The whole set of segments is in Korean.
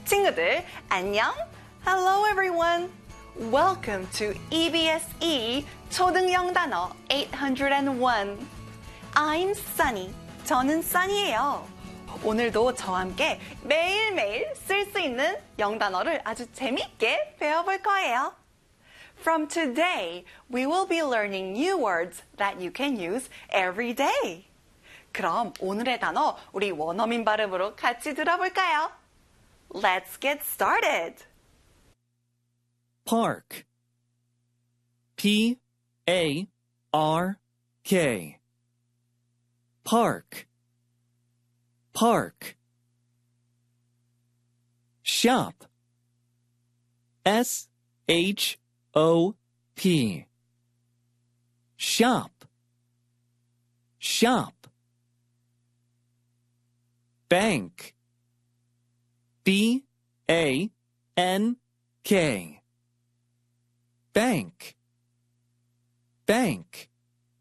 친구들, 안녕! Hello everyone! Welcome to EBSE 초등 영단어 801. I'm Sunny. 저는 Sunny예요. 오늘도 저와 함께 매일매일 쓸 수 있는 영단어를 아주 재밌게 배워볼 거예요. From today, we will be learning new words that you can use every day. 그럼 오늘의 단어 우리 원어민 발음으로 같이 들어볼까요? Let's get started. Park. P-A-R-K. Park. Park. Shop. S-H-O-P. Shop. Shop. Bank. B-A-N-K. Bank. Bank.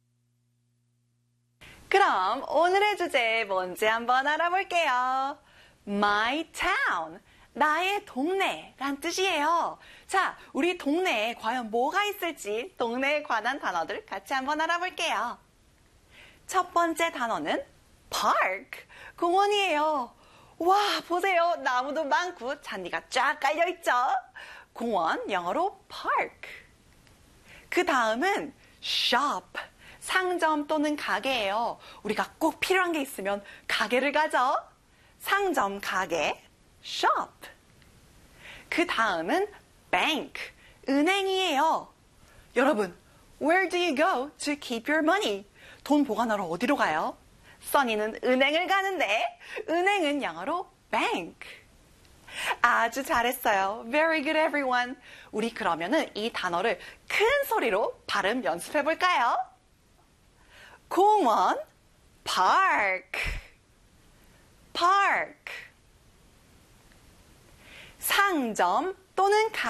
그럼 오늘의 주제 뭔지 한번 알아볼게요. My town, 나의 동네란 뜻이에요. 자, 우리 동네에 과연 뭐가 있을지 동네에 관한 단어들 같이 한번 알아볼게요. 첫 번째 단어는 park, 공원이에요. 와, 보세요. 나무도 많고 잔디가 쫙 깔려있죠? 공원, 영어로 park. 그 다음은 shop, 상점 또는 가게예요. 우리가 꼭 필요한 게 있으면 가게를 가죠? 상점, 가게, shop. 그 다음은 bank, 은행이에요. 여러분, where do you go to keep your money? 돈 보관하러 어디로 가요? 써니는 은행을 가는데 은행은 영어로 bank. 아주 잘했어요. Very good everyone. 우리 그러면은 이 단어를 큰 소리로 발음 연습해 볼까요? 공원, park, park. 상점 또는